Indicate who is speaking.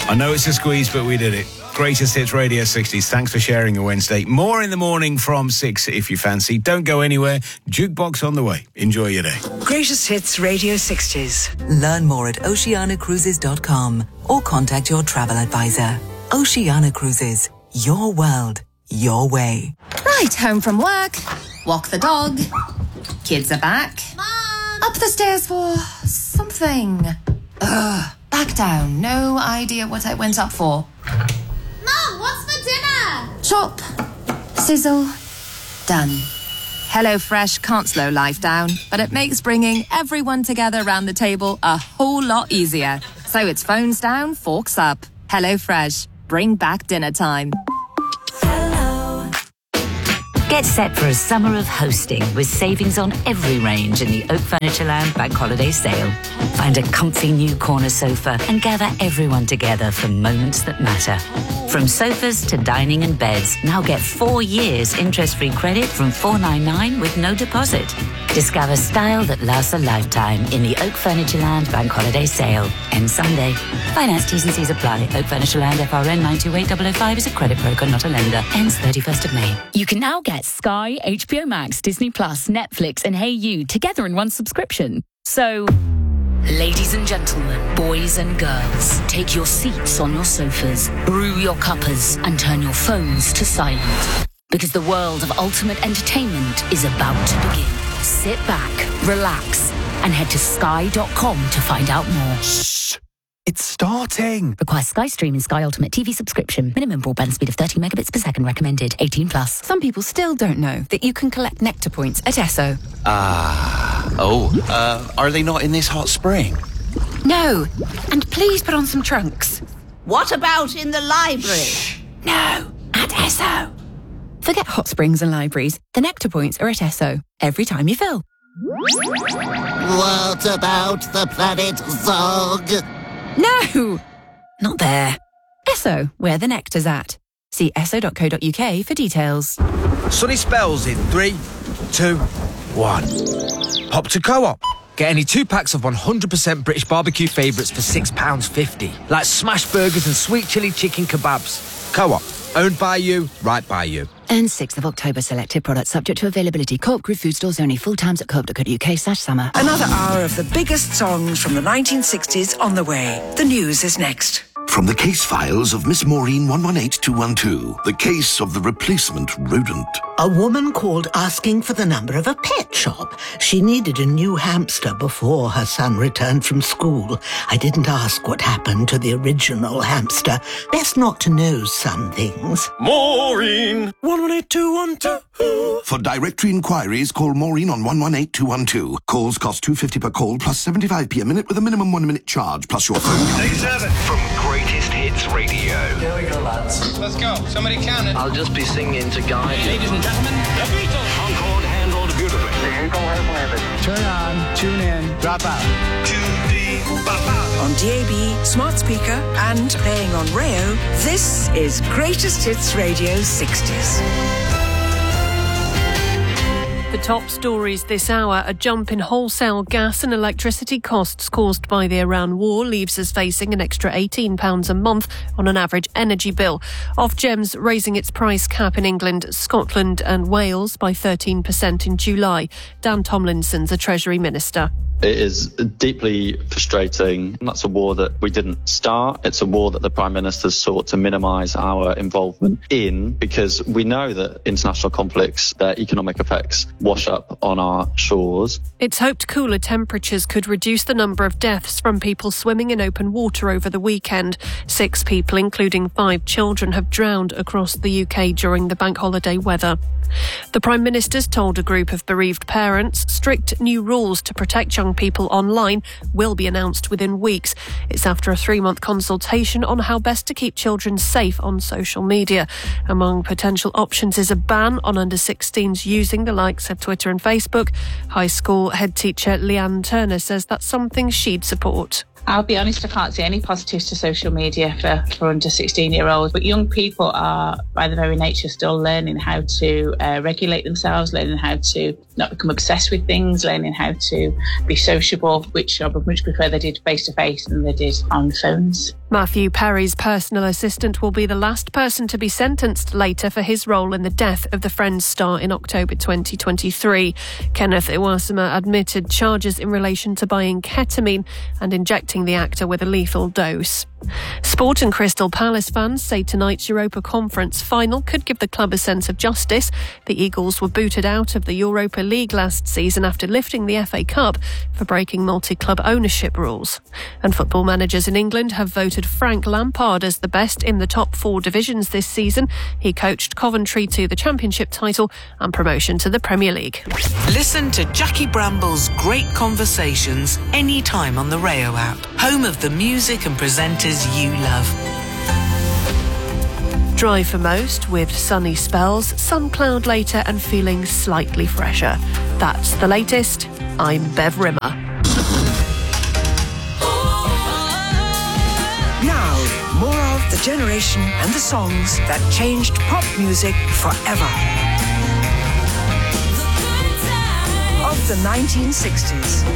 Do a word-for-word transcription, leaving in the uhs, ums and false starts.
Speaker 1: I know it's a squeeze, but we did it. Greatest Hits Radio sixties. Thanks for sharing your Wednesday. More in the morning from six if you fancy. Don't go anywhere. Jukebox on the way. Enjoy your day.
Speaker 2: Greatest Hits Radio sixties.
Speaker 3: Learn more at oceana cruises dot com or contact your travel advisor. Oceana Cruises. Your world. Your way.
Speaker 4: Right, home from work. Walk the dog. Kids are back.
Speaker 5: Mom!
Speaker 4: Up the stairs for something. Ugh. Back down. No idea what I went up for.
Speaker 5: Mom, what's for dinner?
Speaker 4: Chop. Sizzle. Done. HelloFresh can't slow life down, but it makes bringing everyone together around the table a whole lot easier. So it's phones down, forks up. HelloFresh. Bring back dinner time.
Speaker 6: Get set for a summer of hosting with savings on every range in the Oak Furnitureland Bank Holiday Sale. Find a comfy new corner sofa and gather everyone together for moments that matter. From sofas to dining and beds, now get four years interest-free credit from four ninety-nine with no deposit. Discover style that lasts a lifetime in the Oak Furnitureland Bank Holiday Sale. End Sunday. Finance T's and C's apply. Oak Furnitureland F R N nine two eight zero zero five is a credit broker, not a lender. Ends thirty-first of May.
Speaker 7: You can now get Sky, H B O Max, Disney Plus, Netflix and Hey You together in one subscription. So, ladies and gentlemen, boys and girls, take your seats on your sofas, brew your cuppers and turn your phones to silent. Because the world of ultimate entertainment is about to begin. Sit back, relax and head to sky dot com to find out more.
Speaker 8: Shh! It's starting!
Speaker 7: Requires Sky Stream and Sky Ultimate T V subscription. Minimum broadband speed of thirty megabits per second recommended. eighteen plus.
Speaker 9: Some people still don't know that you can collect Nectar points at Esso.
Speaker 10: Ah. Oh, uh, are they not in this hot spring?
Speaker 9: No. And please put on some trunks.
Speaker 11: What about in the library?
Speaker 9: Shh. No. At Esso. Forget hot springs and libraries. The Nectar points are at Esso. Every time you fill.
Speaker 11: What about the planet Zog?
Speaker 9: No! Not there. Esso, where the nectar's at. See esso dot co dot uk for details.
Speaker 8: Sunny spells in three, two, one. Hop to Co-op. Get any two packs of one hundred percent British barbecue favourites for six pounds fifty. Like smash burgers and sweet chilli chicken kebabs. Co-op. Owned by you, right by you.
Speaker 9: And sixth of October, selected products subject to availability. Co-op Group food stores only. Full times at co op dot co dot uk slash summer.
Speaker 2: Another hour of the biggest songs from the nineteen sixties on the way. The news is next.
Speaker 12: From the case files of Miss Maureen one one eight two one two, the case of the replacement rodent.
Speaker 13: A woman called asking for the number of a pet shop. She needed a new hamster before her son returned from school. I didn't ask what happened to the original hamster. Best not to know some things.
Speaker 12: Maureen one one eight two one two. For directory inquiries, call Maureen on one one eight two one two. Calls cost two pounds fifty per call plus seventy-five p a minute with a minimum one minute charge plus your phone.
Speaker 14: eighty-seven From Greatest Hits Radio.
Speaker 15: Here we go, lads.
Speaker 14: Let's go. Somebody count it.
Speaker 15: I'll just be singing to guide you.
Speaker 14: Ladies and gentlemen, the Beatles. Concord handled beautifully. The Eagle has landed.
Speaker 15: Turn on, tune in, drop out.
Speaker 14: Tune in, drop out.
Speaker 2: On D A B, smart speaker and playing on Rayo, this is Greatest Hits Radio sixties.
Speaker 16: The top stories this hour. A jump in wholesale gas and electricity costs caused by the Iran war leaves us facing an extra eighteen pounds a month on an average energy bill. Ofgem's raising its price cap in England, Scotland and Wales by thirteen percent in July. Dan Tomlinson's a Treasury Minister.
Speaker 17: It is deeply frustrating. That's a war that we didn't start. It's a war that the Prime Minister sought to minimise our involvement in, because we know that international conflicts, their economic effects, wash up on our shores.
Speaker 16: It's hoped cooler temperatures could reduce the number of deaths from people swimming in open water over the weekend. Six people, including five children, have drowned across the U K during the bank holiday weather. The Prime Minister's told a group of bereaved parents strict new rules to protect young people online will be announced within weeks. It's after a three-month consultation on how best to keep children safe on social media. Among potential options is a ban on under sixteens using the likes of Twitter and Facebook. High school head teacher Leanne Turner says that's something she'd support.
Speaker 18: I'll be honest, I can't see any positives to social media for, for under sixteen-year-olds. But young people are, by their very nature, still learning how to uh, regulate themselves, learning how to not become obsessed with things, learning how to be sociable, which I would much prefer they did face-to-face than they did on phones.
Speaker 16: Matthew Perry's personal assistant will be the last person to be sentenced later for his role in the death of the Friends star in October twenty twenty-three. Kenneth Iwasima admitted charges in relation to buying ketamine and injecting the actor with a lethal dose. Sport and Crystal Palace fans say tonight's Europa Conference final could give the club a sense of justice. The Eagles were booted out of the Europa League last season after lifting the F A Cup for breaking multi-club ownership rules. And football managers in England have voted Frank Lampard as the best in the top four divisions this season. He coached Coventry to the Championship title and promotion to the Premier League.
Speaker 3: Listen to Jackie Bramble's Great Conversations anytime on the Rayo app, home of the music and presenters you love.
Speaker 16: Dry for most, with sunny spells, some cloud later and feeling slightly fresher. That's the latest. I'm Bev Rimmer.
Speaker 2: Now, more of the generation and the songs that changed pop music forever. Of the nineteen sixties.